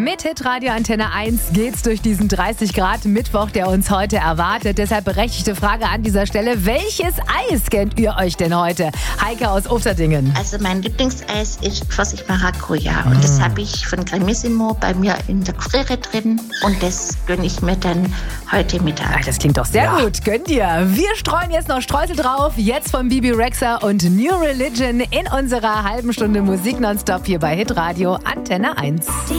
Mit Hitradio Antenne 1 geht's durch diesen 30 Grad Mittwoch, der uns heute erwartet. Deshalb berechtigte Frage an dieser Stelle. Welches Eis gönnt ihr euch denn heute? Heike aus Ufterdingen. Also mein Lieblingseis ist Pfirsich Maracuja. Und das habe ich von Cremissimo bei mir in der Gefriere drin. Und das gönne ich mir dann heute Mittag. Ach, das klingt doch sehr gut. Gönnt ihr. Wir streuen jetzt noch Streusel drauf. Jetzt von Bibi Rexha und New Religion in unserer halben Stunde Musik nonstop hier bei Hitradio Antenne 1.